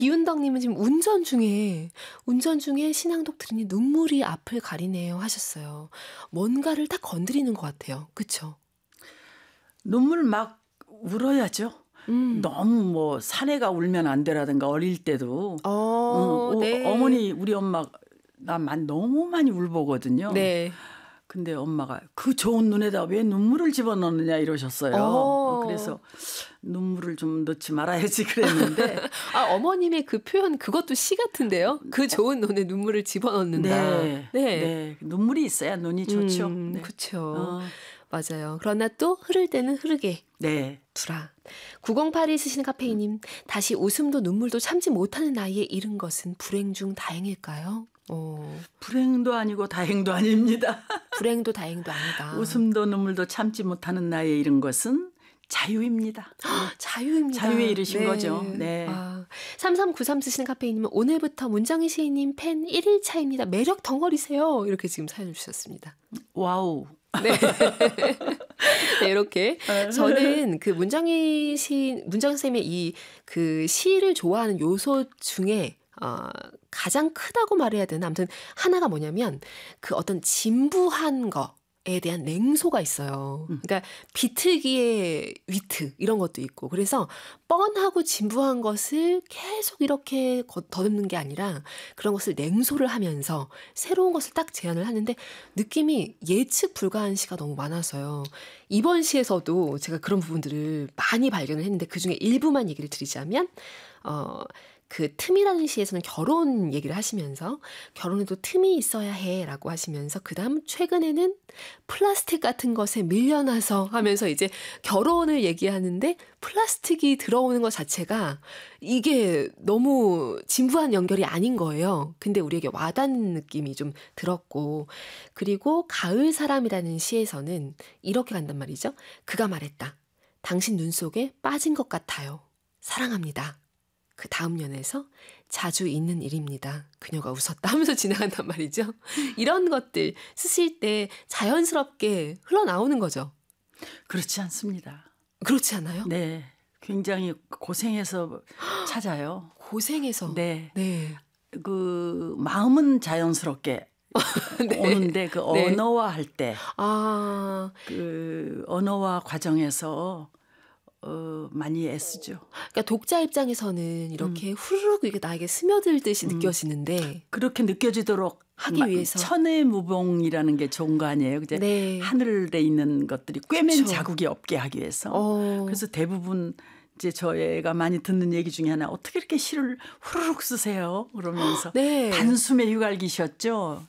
이은덕님은 지금 운전 중에 신앙독 들으니 눈물이 앞을 가리네요 하셨어요. 뭔가를 딱 건드리는 것 같아요. 그쵸? 눈물 막 울어야죠. 너무 뭐 사내가 울면 안 되라든가 어릴 때도 네. 어머니 우리 엄마 나 너무 많이 울보거든요. 네. 근데 엄마가 그 좋은 눈에다 왜 눈물을 집어넣느냐 이러셨어요. 그래서 눈물을 좀 넣지 말아야지 그랬는데 어머님의 그 표현 그것도 시 같은데요. 그 좋은 눈에 눈물을 집어넣는다. 네. 눈물이 있어야 눈이 좋죠. 네. 그렇죠. 맞아요. 그러나 또 흐를 때는 흐르게 두라. 9082 쓰시는 카페이님. 다시 웃음도 눈물도 참지 못하는 나이에 잃은 것은 불행 중 다행일까요? 불행도 아니고 다행도 아닙니다. 불행도 다행도 아니다. 웃음도 눈물도 참지 못하는 나이에 잃은 것은 자유입니다. 자유입니다. 자유에 이르신 거죠. 네. 3393 쓰시는 카페이님은 오늘부터 문정희 시인님 팬 1일차입니다. 매력 덩어리세요. 이렇게 지금 사연을 주셨습니다. 와우. 네. 네, 이렇게. 저는 그 문정희 쌤의 이 그 시를 좋아하는 요소 중에 가장 크다고 말해야 되나? 아무튼 하나가 뭐냐면 그 어떤 진부한 거에 대한 냉소가 있어요. 그러니까 비틀기의 위트 이런 것도 있고 그래서 뻔하고 진부한 것을 계속 이렇게 더듬는 게 아니라 그런 것을 냉소를 하면서 새로운 것을 딱 제안을 하는데 느낌이 예측 불가한 시가 너무 많아서요. 이번 시에서도 제가 그런 부분들을 많이 발견을 했는데 그중에 일부만 얘기를 드리자면 그 틈이라는 시에서는 결혼 얘기를 하시면서 결혼에도 틈이 있어야 해라고 하시면서 그다음 최근에는 플라스틱 같은 것에 밀려나서 하면서 이제 결혼을 얘기하는데 플라스틱이 들어오는 것 자체가 이게 너무 진부한 연결이 아닌 거예요. 근데 우리에게 와닿는 느낌이 좀 들었고 그리고 가을 사람이라는 시에서는 이렇게 간단 말이죠. 그가 말했다. 당신 눈 속에 빠진 것 같아요. 사랑합니다. 그 다음 연에서 자주 있는 일입니다. 그녀가 웃었다 하면서 지나간단 말이죠. 이런 것들 쓰실 때 자연스럽게 흘러나오는 거죠. 그렇지 않습니다. 그렇지 않아요? 네. 굉장히 고생해서 찾아요. 고생해서? 네. 그 마음은 자연스럽게 오는데 그 언어화 할 때 그 언어화 과정에서 많이 애쓰죠. 그러니까 독자 입장에서는 이렇게 후루룩 이게 나에게 스며들듯이 느껴지는데 그렇게 느껴지도록 하기 위해서 천혜무봉이라는 게 좋은 거 아니에요? 그제 하늘에 있는 것들이 꿰맨 자국이 없게 하기 위해서. 그래서 대부분 이제 저희가 많이 듣는 얘기 중에 하나 어떻게 이렇게 시를 후루룩 쓰세요? 그러면서 단숨에 휘갈기셨죠.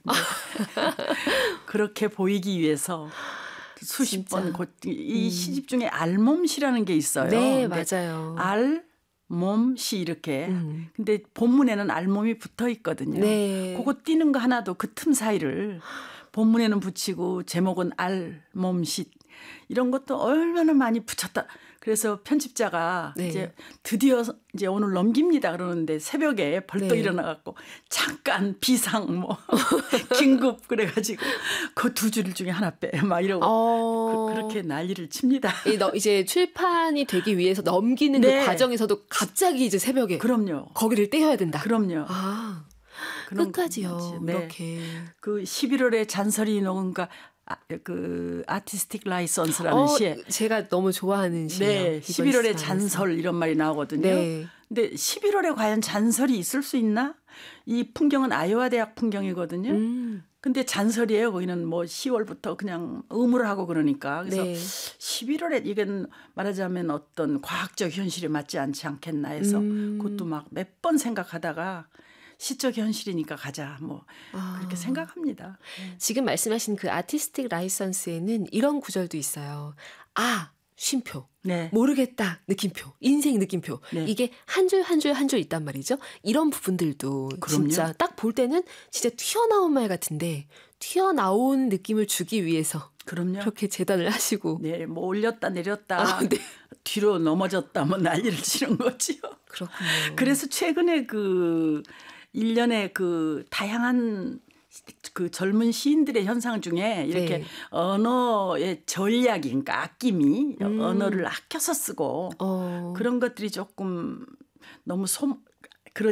그렇게 보이기 위해서. 수십 번 이 시집 중에 알몸시라는 게 있어요. 네, 맞아요. 알몸시 이렇게. 근데 본문에는 알몸이 붙어 있거든요. 그거 띄는 거 하나도 그 틈 사이를 본문에는 붙이고 제목은 알몸시 이런 것도 얼마나 많이 붙였다. 그래서 편집자가 이제 드디어 이제 오늘 넘깁니다 그러는데 새벽에 벌떡 일어나갖고 잠깐 비상 뭐 긴급 그래가지고 그 두 줄 중에 하나 빼 막 이러고 그렇게 난리를 칩니다. 이제 출판이 되기 위해서 넘기는 그 과정에서도 갑자기 이제 새벽에 그럼요. 거기를 떼어야 된다. 그럼요. 끝까지요. 이렇게 그 11월에 잔소리 녹음가 그 아티스틱 라이선스라는 시에 제가 너무 좋아하는 시예요. 11월에 잔설 이런 말이 나오거든요. 근데 11월에 과연 잔설이 있을 수 있나? 이 풍경은 아이오와 대학 풍경이거든요. 근데 잔설이에요. 거기는 뭐 10월부터 그냥 의무를 하고 그러니까. 그래서 11월에 이건 말하자면 어떤 과학적 현실에 맞지 않지 않겠나 해서 그것도 막 몇 번 생각하다가 시적 현실이니까 가자 뭐 그렇게 생각합니다. 지금 말씀하신 그 아티스틱 라이선스에는 이런 구절도 있어요. 쉼표. 모르겠다. 느낌표. 인생 느낌표. 이게 한 줄 한 줄 한 줄 있단 말이죠. 이런 부분들도 진짜 딱 볼 때는 진짜 튀어나온 말 같은데 튀어나온 느낌을 주기 위해서 그렇게 재단을 하시고 뭐 올렸다 내렸다 뒤로 넘어졌다 뭐 난리를 치는 거지요. 그렇군요. 그래서 최근에 그 일련의 그 다양한 그 젊은 시인들의 현상 중에 이렇게 언어의 전략이 그러니까 아낌이 언어를 아껴서 쓰고 그런 것들이 조금 너무